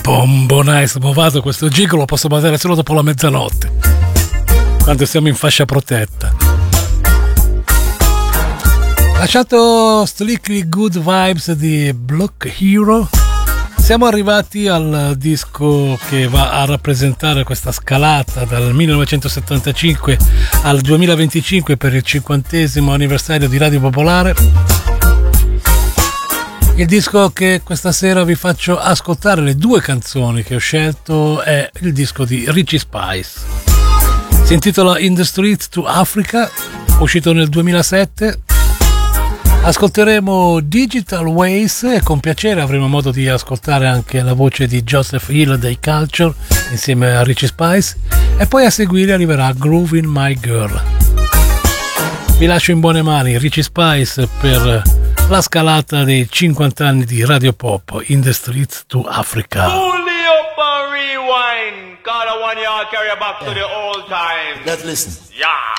Bombo nice, movato questo gigolo lo posso mandare solo dopo la mezzanotte, quando siamo in fascia protetta. Lasciato Strictly Good Vibes di Block Hero, siamo arrivati al disco che va a rappresentare questa scalata dal 1975 al 2025 per il 50° anniversario di Radio Popolare. Il disco che questa sera vi faccio ascoltare, le due canzoni che ho scelto, è il disco di Richie Spice. Si intitola In the Street to Africa, uscito nel 2007. Ascolteremo Digital Ways e con piacere avremo modo di ascoltare anche la voce di Joseph Hill dei Culture insieme a Richie Spice, e poi a seguire arriverà Groovin' My Girl. Vi lascio in buone mani Richie Spice per la scalata dei 50 anni di Radio Pop, In the Streets to Africa. Pull it up and rewind, 'cause I want you to carry back to the old times. Let's listen. Yeah.